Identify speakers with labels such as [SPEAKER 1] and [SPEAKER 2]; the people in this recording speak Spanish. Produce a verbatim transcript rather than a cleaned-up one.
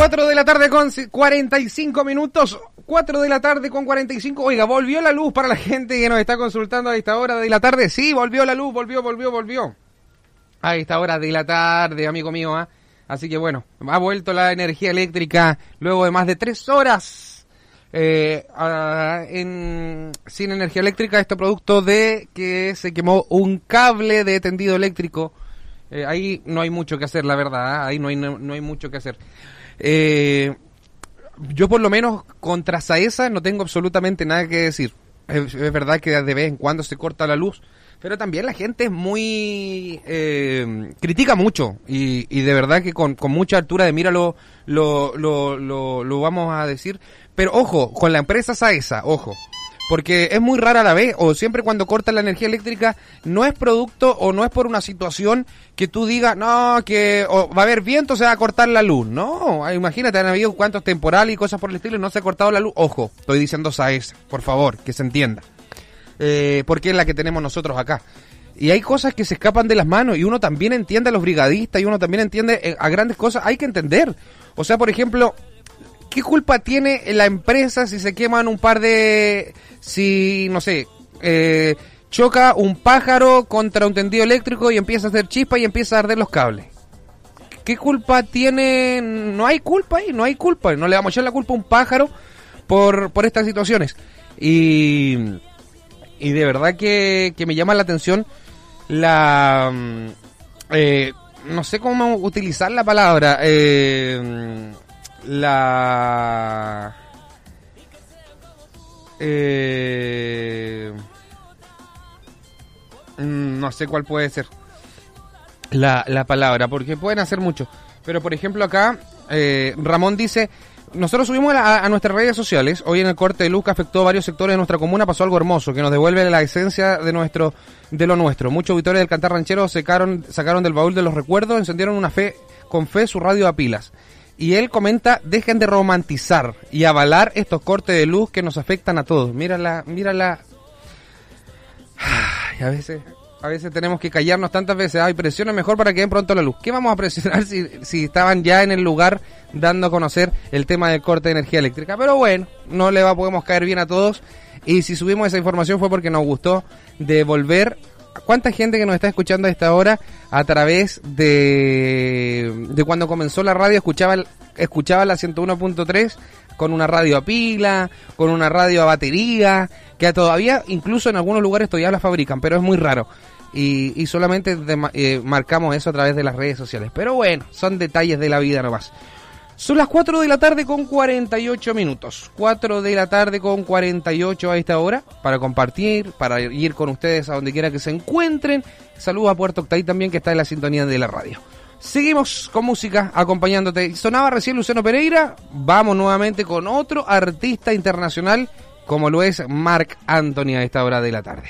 [SPEAKER 1] cuatro de la tarde con cuarenta y cinco minutos. cuatro de la tarde con cuarenta y cinco. Oiga, volvió la luz para la gente que nos está consultando a esta hora de la tarde. Sí, volvió la luz, volvió, volvió, volvió. A esta hora de la tarde, amigo mío. ¿eh? Así que bueno, ha vuelto la energía eléctrica luego de más de tres horas eh, uh, en, sin energía eléctrica. Esto producto de que se quemó un cable de tendido eléctrico. Eh, ahí no hay mucho que hacer, la verdad. ¿eh? Ahí no hay, no, no hay mucho que hacer. Eh, yo por lo menos contra Saesa no tengo absolutamente nada que decir. Es, es verdad que de vez en cuando se corta la luz, pero también la gente es muy... Eh, critica mucho y, y de verdad que con, con mucha altura de mira lo, lo, lo, lo, lo vamos a decir. Pero ojo, con la empresa Saesa, ojo. Porque es muy rara la vez, o siempre cuando cortan la energía eléctrica, no es producto o no es por una situación que tú digas, no, que o va a haber viento, se va a cortar la luz. No, imagínate, han habido cuantos temporales y cosas por el estilo y no se ha cortado la luz. Ojo, estoy diciendo Saesa, por favor, que se entienda. Eh, porque es la que tenemos nosotros acá. Y hay cosas que se escapan de las manos y uno también entiende a los brigadistas y uno también entiende eh, a grandes cosas. Hay que entender. O sea, por ejemplo... ¿Qué culpa tiene la empresa si se queman un par de... si, no sé, eh, choca un pájaro contra un tendido eléctrico y empieza a hacer chispa y empieza a arder los cables? ¿Qué culpa tiene? No hay culpa ahí, no hay culpa. No le vamos a echar la culpa a un pájaro por, por estas situaciones. Y, y de verdad que, que me llama la atención la... Eh, no sé cómo utilizar la palabra... Eh, la eh, no sé cuál puede ser la, la palabra, porque pueden hacer mucho, pero por ejemplo acá eh, Ramón dice: nosotros subimos a, a nuestras redes sociales, hoy en el corte de luz que afectó a varios sectores de nuestra comuna pasó algo hermoso, que nos devuelve la esencia de nuestro de lo nuestro. Muchos auditores del Cantar Ranchero sacaron, sacaron del baúl de los recuerdos, encendieron una fe con fe su radio a pilas. Y él comenta: dejen de romantizar y avalar estos cortes de luz que nos afectan a todos. Mírala, mírala. Ay, a veces, a veces tenemos que callarnos tantas veces. Ay, presiona mejor para que den pronto la luz. ¿Qué vamos a presionar si, si estaban ya en el lugar dando a conocer el tema del corte de energía eléctrica? Pero bueno, no le va, podemos caer bien a todos. Y si subimos esa información fue porque nos gustó devolver. ¿Cuánta gente que nos está escuchando a esta hora a través de, de cuando comenzó la radio escuchaba, escuchaba la ciento uno punto tres con una radio a pila, con una radio a batería, que todavía incluso en algunos lugares todavía la fabrican, pero es muy raro. Y, y solamente de, eh, marcamos eso a través de las redes sociales. Pero bueno, son detalles de la vida nomás. Son las cuatro de la tarde con cuarenta y ocho minutos. cuatro de la tarde con cuarenta y ocho a esta hora. Para compartir, para ir con ustedes a donde quiera que se encuentren. Saludos a Puerto Octay también, que está en la sintonía de la radio. Seguimos con música acompañándote. Sonaba recién Luciano Pereira. Vamos nuevamente con otro artista internacional como lo es Marc Anthony a esta hora de la tarde.